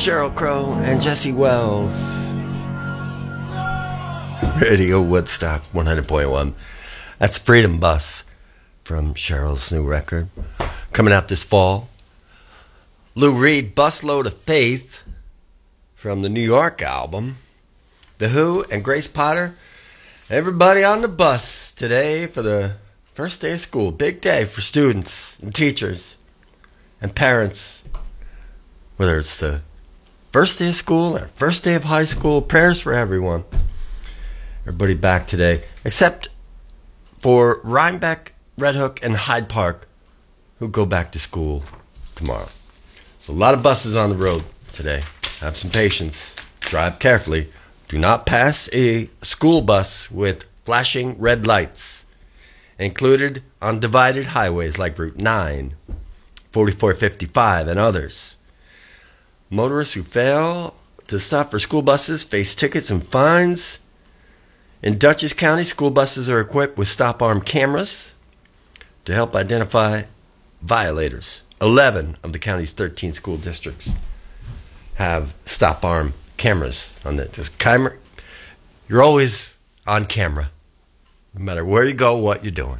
Sheryl Crow and Jesse Wells. Radio Woodstock 100.1. That's Freedom Bus from Cheryl's new record. Coming out this fall. Lou Reed, Busload of Faith from the New York album. The Who and Grace Potter. Everybody on the bus today for the first day of school. Big day for students and teachers and parents. Whether it's the first day of school or first day of high school, prayers for everyone. Everybody back today, except for Rhinebeck, Red Hook, and Hyde Park, who go back to school tomorrow. So a lot of buses on the road today. Have some patience. Drive carefully. Do not pass a school bus with flashing red lights included on divided highways like Route 9, 4455, and others. Motorists who fail to stop for school buses face tickets and fines. In Dutchess County, school buses are equipped with stop-arm cameras to help identify violators. 11 of the county's 13 school districts have stop-arm cameras on the You're always on camera, no matter where you go, what you're doing.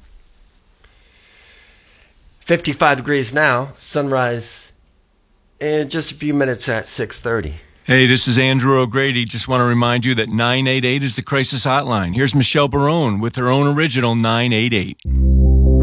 55 degrees now, sunrise in just a few minutes at 6:30. Hey, this is Andrew O'Grady. Just want to remind you that 988 is the crisis hotline. Here's Michelle Barone with her own original 988.